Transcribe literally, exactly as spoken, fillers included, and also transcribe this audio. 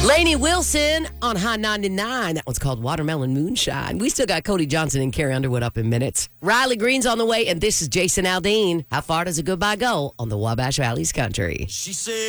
Lainey Wilson on High ninety-nine. That one's called Watermelon Moonshine. We still got Cody Johnson and Carrie Underwood up in minutes. Riley Green's on the way, and this is Jason Aldean. How far does a goodbye go on the Wabash Valley's Country? She said.